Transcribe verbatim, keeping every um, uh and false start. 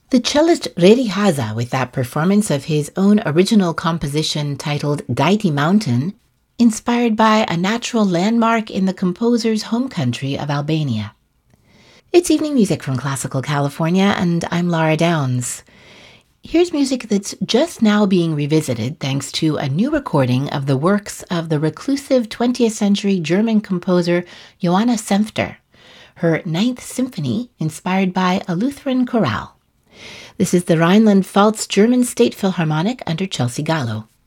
The cellist Reri Haza with that performance of his own original composition titled Daiti Mountain, inspired by a natural landmark in the composer's home country of Albania. It's evening music from Classical California, and I'm Laura Downs. Here's music that's just now being revisited thanks to a new recording of the works of the reclusive twentieth century German composer Johanna Senfter, her Ninth Symphony inspired by a Lutheran chorale. This is the Rhineland-Pfalz German State Philharmonic under Chelsea Gallo.